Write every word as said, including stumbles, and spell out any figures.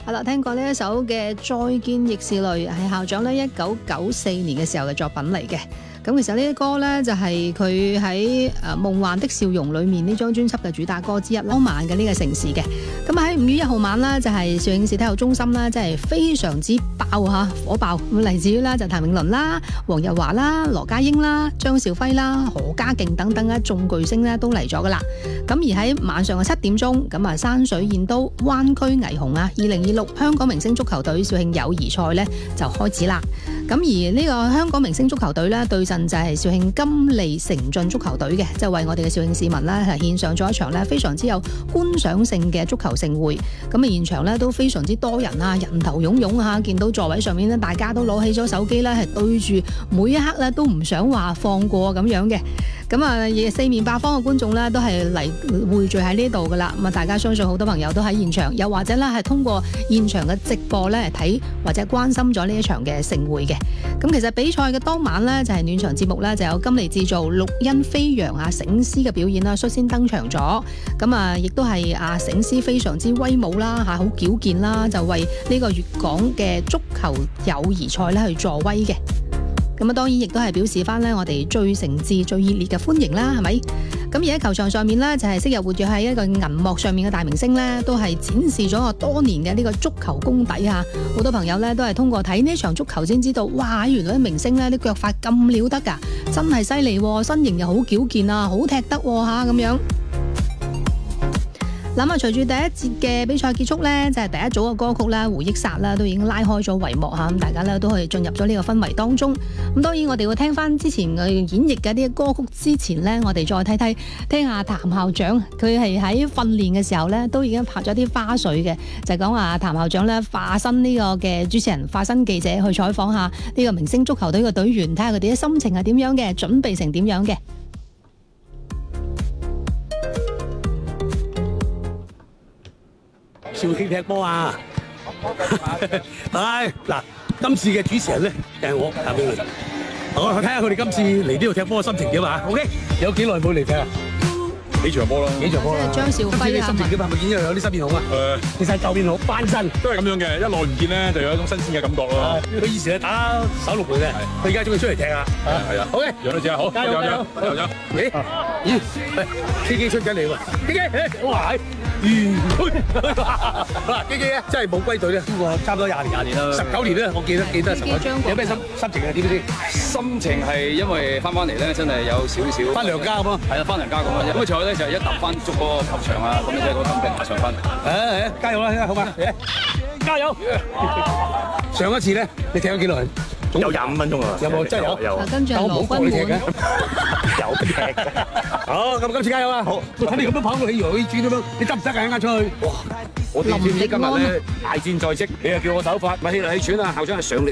係啦，聽過呢一首嘅《再見亦是淚》，係校長咧一九九四年嘅時候嘅作品嚟嘅。咁其實呢啲歌呢，就係佢喺誒夢幻的笑容裏面呢張專輯嘅主打歌之一啦。當晚嘅呢個城市嘅，咁喺五月一號晚啦，就係肇慶市體育中心啦，即係非常之爆嚇火爆。咁嚟自於啦就譚詠麟啦、黃日華啦、羅家英啦、張兆輝啦、何家勁等等嘅眾巨星咧都嚟咗噶啦。咁而喺晚上嘅七點鐘，咁啊山水燕都灣區霓虹啊，二零二六香港明星足球隊肇慶友誼賽呢就開始啦。咁而呢個香港明星足球隊呢，對陣就係肇慶金利城進足球隊嘅，就為我哋嘅肇慶市民呢係獻上咗一場呢非常之有觀賞性嘅足球盛會。咁啊現場呢都非常之多人啊，人頭湧湧啊，見到座位上面呢，大家都攞起咗手機呢，係對住每一刻呢都唔想話放過咁樣嘅。咁啊，四面八方嘅觀眾呢都係嚟匯聚喺呢度噶啦。咁啊，大家相信好多朋友都喺現場，又或者呢係通過現場嘅直播呢睇或者關心咗呢一場嘅盛會嘅。咁其實比賽嘅當晚呢，就係暖場節目呢，就有金利製造、綠茵飛揚啊、醒獅嘅表演啦，率先登場咗。咁啊，亦都係啊醒獅非常之威武啦，嚇好矯健啦，就為呢個粵港嘅足球友誼賽呢去助威嘅。咁啊，當然亦都係表示翻呢我哋最誠摯、最熱烈嘅歡迎啦，係咪？咁而喺球場上面呢，就係昔日活躍喺一個銀幕上面嘅大明星呢，都係展示咗我多年嘅呢個足球功底啊！好多朋友呢，都係通過睇呢場足球先知道，哇！原來啲明星呢啲腳法咁了得㗎，真係犀利喎，身形又好矯健啊，好踢得喎嚇咁樣。咁啊，隨住第一節嘅比賽結束呢，就係、是、第一組嘅歌曲啦，回憶殺啦，都已經拉開咗帷幕嚇，咁大家呢都可以進入咗呢個氛圍當中。咁當然我哋會聽翻之前嘅演繹嘅啲歌曲之前呢，我哋再睇睇聽下譚校長，佢係喺訓練嘅時候呢，都已經拍咗啲花絮嘅，就係講話譚校長呢化身呢個嘅主持人，化身記者去採訪下呢個明星足球隊嘅隊員，睇下佢哋嘅心情係點樣嘅，準備成點樣嘅。 肇慶踢波啊！唉，嗱，今次嘅主持人咧就係我譚詠麟。我睇下佢哋今次嚟呢度踢波嘅心情點啊 ！OK， 有幾耐冇嚟踢啊？ 幾場波啦？ 幾場波啦？ 張兆輝啊！ 今次你心情點啊？係咪見到有啲新面孔啊？誒，其實舊面孔翻身都係咁樣嘅，一耐唔見咧，就有一種新鮮嘅感覺咯。 佢以前係打手六盤嘅，佢而家終於出嚟踢啊！ 係啊，OK，楊女士啊，好，加油加油，加油加油！ 咦咦，K K 出緊嚟喎 ！K K， 哇！咦，嗱，K K 咧真係冇歸隊咧，超過差唔多廿年廿年啦，十九年咧，我記得記得十九年。有咩心心情係點先？ 心情係因為翻翻嚟咧，真係有少少翻娘家咁啊！ 係啦，翻娘家咁啊！咁啊，仲有咧就係一踏翻足嗰個球場啊，咁你即係個心情馬上翻嚟。 誒誒，加油啦，好嘛？加油！上一次咧，你踢咗幾耐？ 有廿五分鐘啊！ 有冇真係有？ 有。 跟住羅君滿。 有踢。 好，咁今次加油啊！好，睇你咁樣跑到起銳轉咁樣，你得唔得啊？一陣出去。哇！我哋知唔知今日咧大戰在即？你又叫我手法，咪氣嚟氣喘啊！校長係上力